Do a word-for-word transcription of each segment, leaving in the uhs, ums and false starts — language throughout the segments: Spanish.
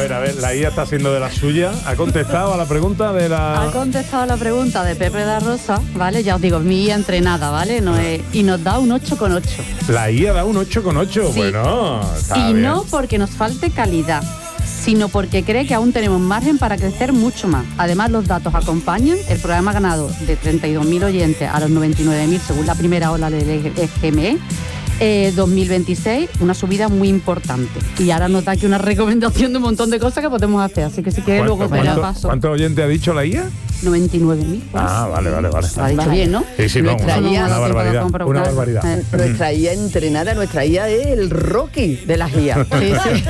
ver, a ver, la I A está haciendo de la suya. ¿Ha contestado a la pregunta de la...? Ha contestado a la pregunta de Pepe da Rosa, ¿vale? Ya os digo, mi I A entrenada, ¿vale? No es, y nos da un ocho coma ocho. La I A da un ocho coma ocho, Sí. bueno, está Y bien. no porque nos falte calidad, sino porque cree que aún tenemos margen para crecer mucho más. Además, los datos acompañan. El programa ha ganado de treinta y dos mil oyentes a los noventa y nueve mil, según la primera ola del E G M E. Eh, dos mil veintiséis, una subida muy importante. Y ahora nos da aquí una recomendación de un montón de cosas que podemos hacer. Así que si quieres luego te la ¿Cuánto, paso. ¿Cuántos oyentes ha dicho la I A? noventa y nueve mil. Ah, vale, vale, vale. Lo ha dicho bien, ¿no? Sí, sí, no, Nuestra una, I A una no da tiempo de barbaridad, comprobar. una barbaridad. Eh. Nuestra I A entrenada, nuestra I A es el Rocky de las I A. Sí, sí.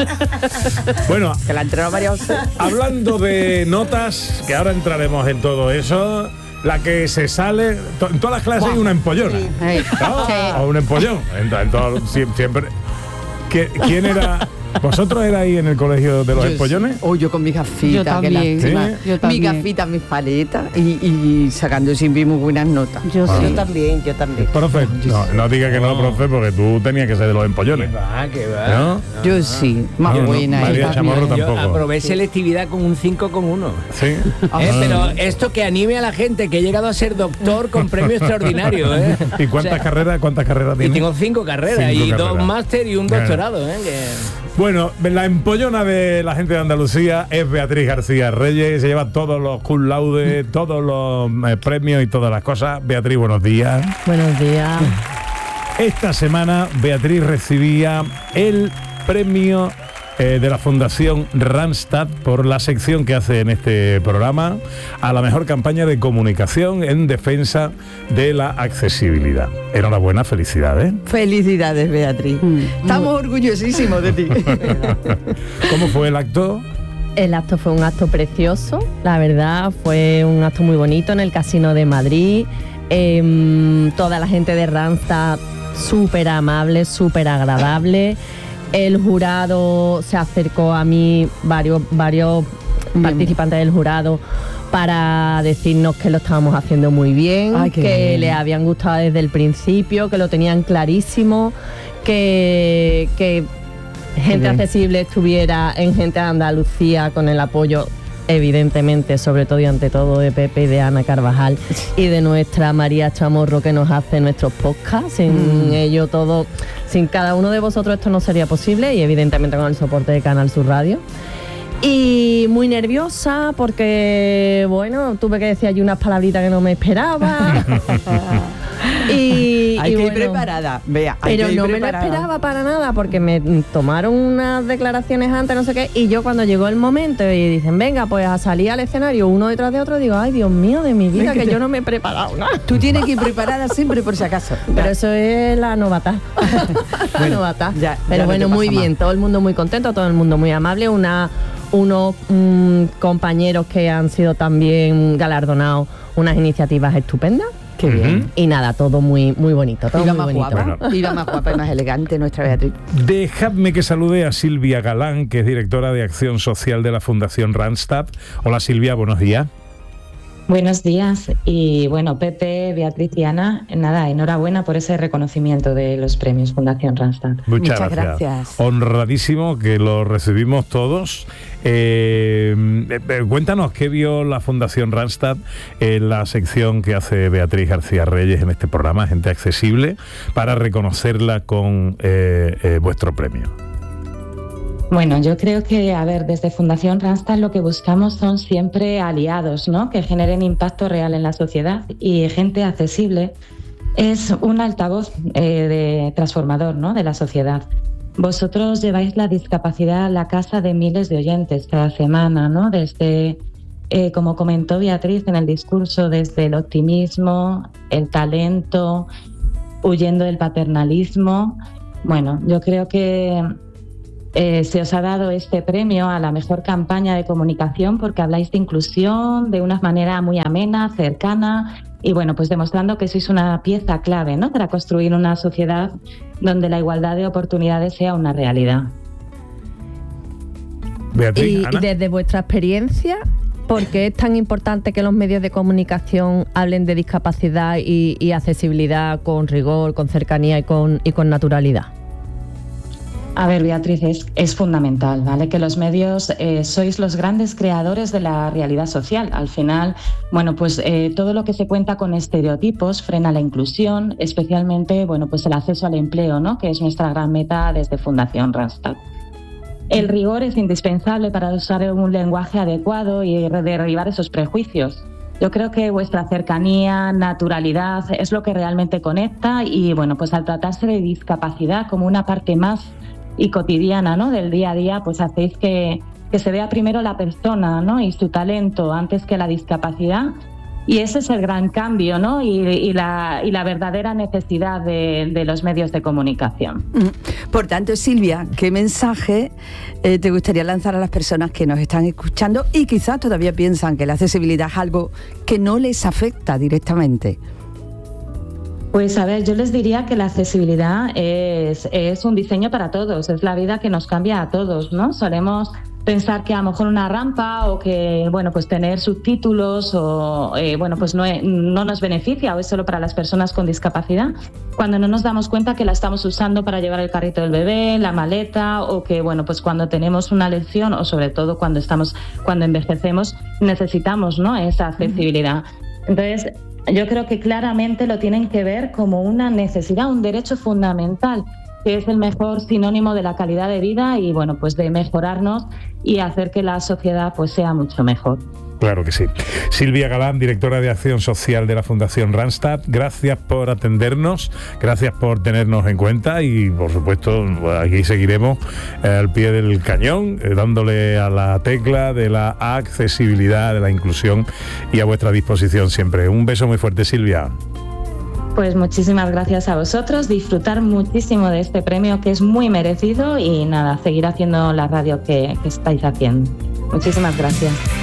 Bueno, Que la ha entrenado varias veces. hablando de notas, que ahora entraremos en todo eso, la que se sale, to- en todas las clases hay una empollona, Ey, ¿no? sí. O un empollón, en, to- en todo- sie- siempre. ¿Qué- ¿Quién era? ¿Vosotros erais en el colegio de los Yo empollones? sí. Oh, yo con mis gafitas. Yo también, que lástima. ¿sí? Yo Mis también. gafitas, mis paletas y, y sacando siempre muy buenas notas. Yo sí. Yo también, yo también. Profe, no, no diga que no, profe, porque tú tenías que ser de los empollones. Va, que va. ¿No? Yo sí, más No, no, buena. María eh. Chamorro Yo tampoco. aprobé selectividad con un cinco coma uno. Sí. Eh, Ah. pero esto que anime a la gente, que he llegado a ser doctor con premio extraordinario. ¿eh? ¿Y cuántas O sea, carreras, cuántas carreras Y tienes? tengo cinco carreras Cinco y carreras. dos máster y un Claro. doctorado. ¿eh? Que... Bueno, la empollona de la gente de Andalucía es Beatriz García Reyes, se lleva todos los cum laude, todos los eh, premios y todas las cosas. Beatriz, buenos días. Buenos días. Esta semana Beatriz recibía el premio eh, de la Fundación Randstad por la sección que hace en este programa a la mejor campaña de comunicación en defensa de la accesibilidad. Enhorabuena, felicidades. Felicidades, Beatriz. Mm. Estamos orgullosísimos de ti. ¿Cómo fue el acto? El acto fue un acto precioso, la verdad, fue un acto muy bonito en el Casino de Madrid. Eh, toda la gente de Randstad súper amable, súper agradable. El jurado se acercó a mí, varios, varios participantes del jurado, para decirnos que lo estábamos haciendo muy bien, Ay, qué que bien. les habían gustado desde el principio, que lo tenían clarísimo, que, que Gente bien. Accesible estuviera en Gente de Andalucía con el apoyo, evidentemente, sobre todo y ante todo, de Pepe y de Ana Carvajal y de nuestra María Chamorro, que nos hace nuestros podcasts. Sin Mm. ello todo, sin cada uno de vosotros esto no sería posible, y evidentemente con el soporte de Canal Sur Radio. Y muy nerviosa porque, bueno, tuve que decir allí unas palabritas que no me esperaba. y, Hay y que ir bueno, preparada, vea. hay pero que ir no me lo preparada. esperaba para nada, porque me tomaron unas declaraciones antes, no sé qué, y yo cuando llegó el momento y dicen, venga, pues a salir al escenario uno detrás de otro, digo, ay, Dios mío de mi vida, que yo no me he preparado nada. Tú tienes que ir preparada siempre por si acaso. Pero eso es la novatá. La novatá. ya- ya Pero no bueno, te muy pasa bien, más. todo el mundo muy contento, todo el mundo muy amable, una unos mm, compañeros que han sido también galardonados, unas iniciativas estupendas. Qué bien. Y nada, todo muy muy bonito, todo Y la muy más bonito. guapa, y la más guapa y más elegante, nuestra Beatriz. Dejadme que salude a Silvia Galán, que es directora de Acción Social de la Fundación Randstad. Hola Silvia, buenos días. Buenos días. Y bueno, Pepe, Beatriz y Ana, nada, enhorabuena por ese reconocimiento de los premios Fundación Randstad. Muchas, Muchas gracias. gracias. Honradísimo que lo recibimos todos. Eh, eh, cuéntanos qué vio la Fundación Randstad en la sección que hace Beatriz García Reyes en este programa, Gente Accesible, para reconocerla con eh, eh, vuestro premio. Bueno, yo creo que, a ver, desde Fundación Randstad lo que buscamos son siempre aliados, ¿no? Que generen impacto real en la sociedad, y Gente Accesible es un altavoz eh, de transformador, ¿no? De la sociedad. Vosotros lleváis la discapacidad a la casa de miles de oyentes cada semana, ¿no? Desde, eh, como comentó Beatriz en el discurso, desde el optimismo, el talento, huyendo del paternalismo. Bueno, yo creo que Eh, se os ha dado este premio a la mejor campaña de comunicación porque habláis de inclusión de una manera muy amena, cercana, y bueno, pues demostrando que sois una pieza clave, ¿no? Para construir una sociedad donde la igualdad de oportunidades sea una realidad. Beatriz, Y, Ana. y desde vuestra experiencia, ¿por qué es tan importante que los medios de comunicación hablen de discapacidad y, y accesibilidad con rigor, con cercanía y con, y con naturalidad? A ver, Beatriz, es, es fundamental, ¿vale? Que los medios eh, sois los grandes creadores de la realidad social. Al final, bueno, pues eh, todo lo que se cuenta con estereotipos frena la inclusión, especialmente, bueno, pues el acceso al empleo, ¿no? Que es nuestra gran meta desde Fundación Randstad. El rigor es indispensable para usar un lenguaje adecuado y derribar esos prejuicios. Yo creo que vuestra cercanía, naturalidad, es lo que realmente conecta y, bueno, pues al tratarse de discapacidad como una parte más y cotidiana, ¿no?, del día a día, pues hacéis que, que se vea primero la persona, ¿no?, y su talento antes que la discapacidad. Y ese es el gran cambio, ¿no?, y, y, la, y la verdadera necesidad de, de los medios de comunicación. Por tanto, Silvia, ¿qué mensaje eh, te gustaría lanzar a las personas que nos están escuchando y quizás todavía piensan que la accesibilidad es algo que no les afecta directamente? Pues a ver, yo les diría que la accesibilidad es, es un diseño para todos, es la vida que nos cambia a todos, ¿no? Solemos pensar que a lo mejor una rampa o que, bueno, pues tener subtítulos o, eh, bueno, pues no, no nos beneficia o es solo para las personas con discapacidad, cuando no nos damos cuenta que la estamos usando para llevar el carrito del bebé, la maleta o que, bueno, pues cuando tenemos una lección o sobre todo cuando estamos, cuando envejecemos, necesitamos, ¿no?, esa accesibilidad. Entonces, yo creo que claramente lo tienen que ver como una necesidad, un derecho fundamental, que es el mejor sinónimo de la calidad de vida y, bueno, pues de mejorarnos y hacer que la sociedad pues sea mucho mejor. Claro que sí. Silvia Galán, directora de Acción Social de la Fundación Randstad, gracias por atendernos, gracias por tenernos en cuenta y, por supuesto, aquí seguiremos eh, al pie del cañón, eh, dándole a la tecla de la accesibilidad, de la inclusión y a vuestra disposición siempre. Un beso muy fuerte, Silvia. Pues muchísimas gracias a vosotros, disfrutar muchísimo de este premio que es muy merecido y nada, seguir haciendo la radio que, que estáis haciendo. Muchísimas gracias.